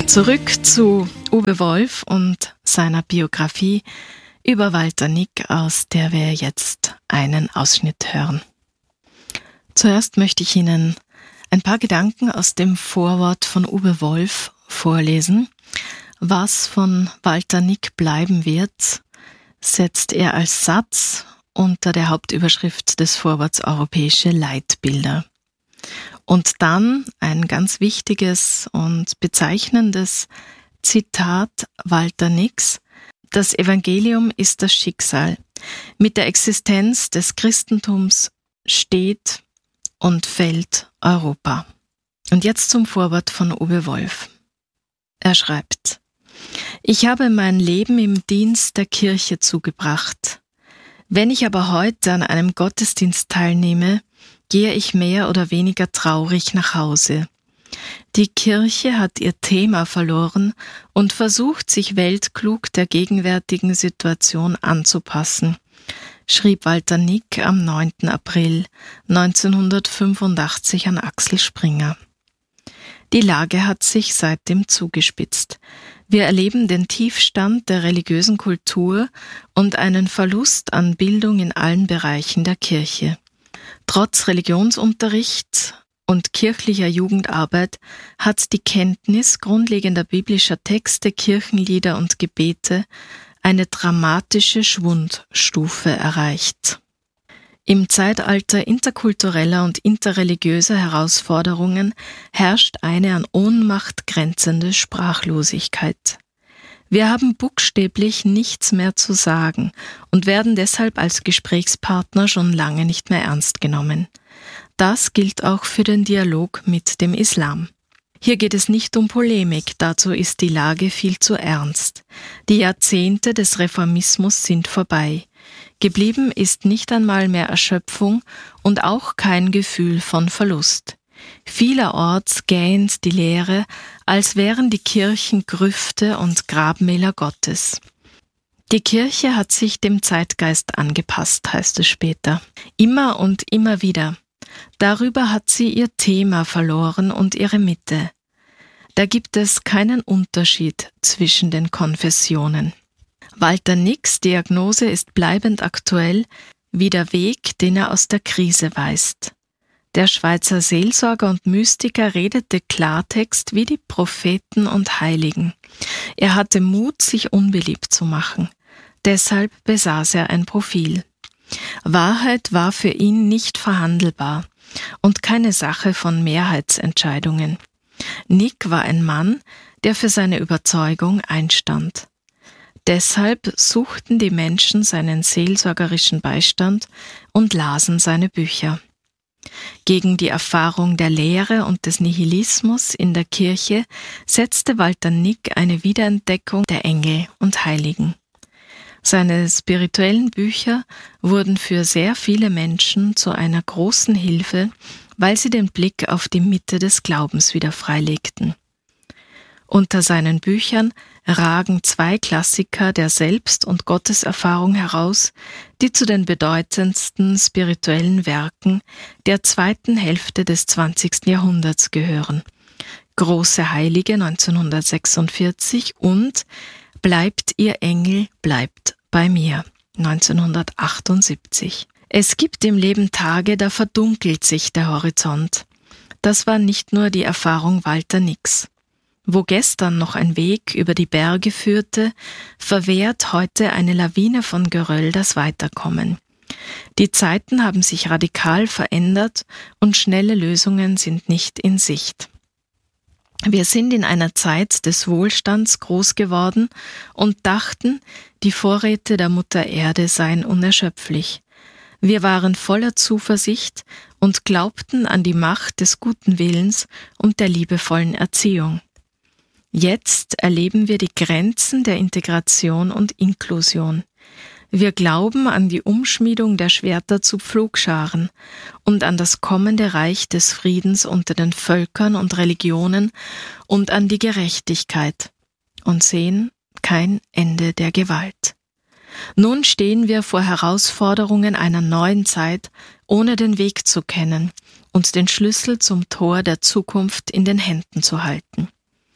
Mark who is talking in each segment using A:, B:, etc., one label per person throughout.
A: Zurück zu Uwe Wolf und seiner Biografie über Walter Nick, aus der wir jetzt einen Ausschnitt hören. Zuerst möchte ich Ihnen ein paar Gedanken aus dem Vorwort von Uwe Wolf vorlesen. Was von Walter Nick bleiben wird, setzt er als Satz unter der Hauptüberschrift des Vorworts Europäische Leitbilder. Und dann ein ganz wichtiges und bezeichnendes Zitat Walter Nicks: Das Evangelium ist das Schicksal. Mit der Existenz des Christentums steht und fällt Europa. Und jetzt zum Vorwort von Uwe Wolf. Er schreibt: Ich habe mein Leben im Dienst der Kirche zugebracht. Wenn ich aber heute an einem Gottesdienst teilnehme, gehe ich mehr oder weniger traurig nach Hause. Die Kirche hat ihr Thema verloren und versucht, sich weltklug der gegenwärtigen Situation anzupassen, schrieb Walter Nick am 9. April 1985 an Axel Springer. Die Lage hat sich seitdem zugespitzt. Wir erleben den Tiefstand der religiösen Kultur und einen Verlust an Bildung in allen Bereichen der Kirche. Trotz Religionsunterricht und kirchlicher Jugendarbeit hat die Kenntnis grundlegender biblischer Texte, Kirchenlieder und Gebete eine dramatische Schwundstufe erreicht. Im Zeitalter interkultureller und interreligiöser Herausforderungen herrscht eine an Ohnmacht grenzende Sprachlosigkeit. Wir haben buchstäblich nichts mehr zu sagen und werden deshalb als Gesprächspartner schon lange nicht mehr ernst genommen. Das gilt auch für den Dialog mit dem Islam. Hier geht es nicht um Polemik, dazu ist die Lage viel zu ernst. Die Jahrzehnte des Reformismus sind vorbei. Geblieben ist nicht einmal mehr Erschöpfung und auch kein Gefühl von Verlust. Vielerorts gähnt die Leere, als wären die Kirchen Grüfte und Grabmäler Gottes. Die Kirche hat sich dem Zeitgeist angepasst, heißt es später. Immer und immer wieder. Darüber hat sie ihr Thema verloren und ihre Mitte. Da gibt es keinen Unterschied zwischen den Konfessionen. Walter Nicks Diagnose ist bleibend aktuell wie der Weg, den er aus der Krise weist. Der Schweizer Seelsorger und Mystiker redete Klartext wie die Propheten und Heiligen. Er hatte Mut, sich unbeliebt zu machen. Deshalb besaß er ein Profil. Wahrheit war für ihn nicht verhandelbar und keine Sache von Mehrheitsentscheidungen. Nick war ein Mann, der für seine Überzeugung einstand. Deshalb suchten die Menschen seinen seelsorgerischen Beistand und lasen seine Bücher. Gegen die Erfahrung der Lehre und des Nihilismus in der Kirche setzte Walter Nick eine Wiederentdeckung der Engel und Heiligen. Seine spirituellen Bücher wurden für sehr viele Menschen zu einer großen Hilfe, weil sie den Blick auf die Mitte des Glaubens wieder freilegten. Unter seinen Büchern ragen zwei Klassiker der Selbst- und Gotteserfahrung heraus, die zu den bedeutendsten spirituellen Werken der zweiten Hälfte des 20. Jahrhunderts gehören. Große Heilige 1946 und Bleibt ihr Engel, bleibt bei mir 1978. Es gibt im Leben Tage, da verdunkelt sich der Horizont. Das war nicht nur die Erfahrung Walter Nicks. Wo gestern noch ein Weg über die Berge führte, verwehrt heute eine Lawine von Geröll das Weiterkommen. Die Zeiten haben sich radikal verändert und schnelle Lösungen sind nicht in Sicht. Wir sind in einer Zeit des Wohlstands groß geworden und dachten, die Vorräte der Mutter Erde seien unerschöpflich. Wir waren voller Zuversicht und glaubten an die Macht des guten Willens und der liebevollen Erziehung. Jetzt erleben wir die Grenzen der Integration und Inklusion. Wir glauben an die Umschmiedung der Schwerter zu Pflugscharen und an das kommende Reich des Friedens unter den Völkern und Religionen und an die Gerechtigkeit und sehen kein Ende der Gewalt. Nun stehen wir vor Herausforderungen einer neuen Zeit, ohne den Weg zu kennen und den Schlüssel zum Tor der Zukunft in den Händen zu halten.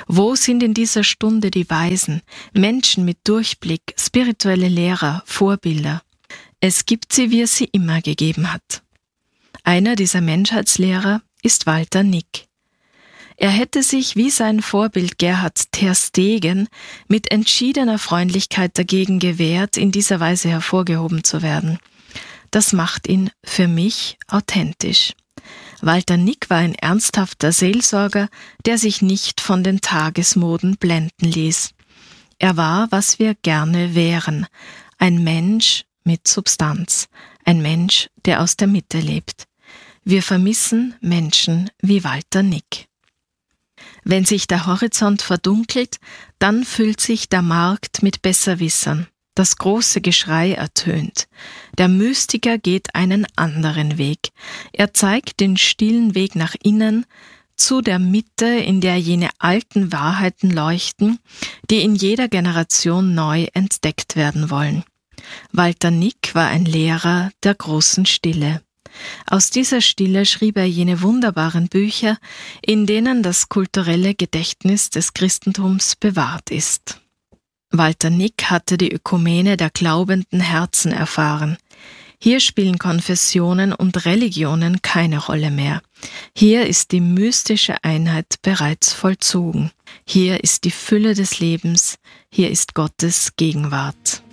A: Wo sind in dieser Stunde die Weisen, Menschen mit Durchblick, spirituelle Lehrer, Vorbilder? Es gibt sie, wie es sie immer gegeben hat. Einer dieser Menschheitslehrer ist Walter Nick. Er hätte sich wie sein Vorbild Gerhard ter Stegen mit entschiedener Freundlichkeit dagegen gewehrt, in dieser Weise hervorgehoben zu werden. Das macht ihn für mich authentisch. Walter Nick war ein ernsthafter Seelsorger, der sich nicht von den Tagesmoden blenden ließ. Er war, was wir gerne wären, ein Mensch mit Substanz, ein Mensch, der aus der Mitte lebt. Wir vermissen Menschen wie Walter Nick. Wenn sich der Horizont verdunkelt, dann füllt sich der Markt mit Besserwissern. Das große Geschrei ertönt. Der Mystiker geht einen anderen Weg. Er zeigt den stillen Weg nach innen, zu der Mitte, in der jene alten Wahrheiten leuchten, die in jeder Generation neu entdeckt werden wollen. Walter Nick war ein Lehrer der großen Stille. Aus dieser Stille schrieb er jene wunderbaren Bücher, in denen das kulturelle Gedächtnis des Christentums bewahrt ist. Walter Nick hatte die Ökumene der glaubenden Herzen erfahren. Hier spielen Konfessionen und Religionen keine Rolle mehr. Hier ist die mystische Einheit bereits vollzogen. Hier ist die Fülle des Lebens. Hier ist Gottes Gegenwart.